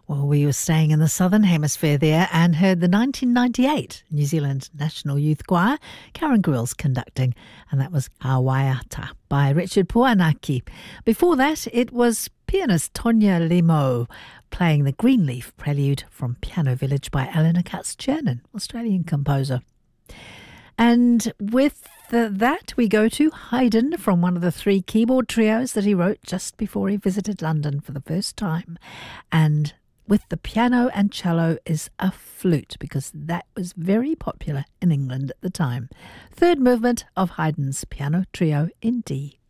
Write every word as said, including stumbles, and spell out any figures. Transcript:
Well, we were staying in the Southern Hemisphere there and heard the nineteen ninety-eight New Zealand National Youth Choir, Karen Grills conducting, and that was Hawaiata by Richard Puanaki. Before that, it was pianist Tonya Limo playing the Greenleaf Prelude from Piano Village by Eleanor Katz-Chernin, Australian composer. And with the, that, we go to Haydn from one of the three keyboard trios that he wrote just before he visited London for the first time. And with the piano and cello is a flute, because that was very popular in England at the time. Third movement of Haydn's piano trio in D